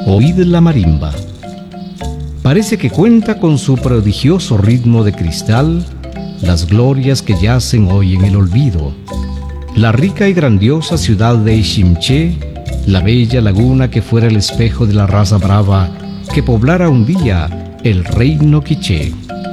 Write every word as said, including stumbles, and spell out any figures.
Oíd la marimba. Parece que cuenta con su prodigioso ritmo de cristal las glorias que yacen hoy en el olvido. La rica y grandiosa ciudad de Iximché, la bella laguna que fuera el espejo de la raza brava que poblara un día el reino quiché.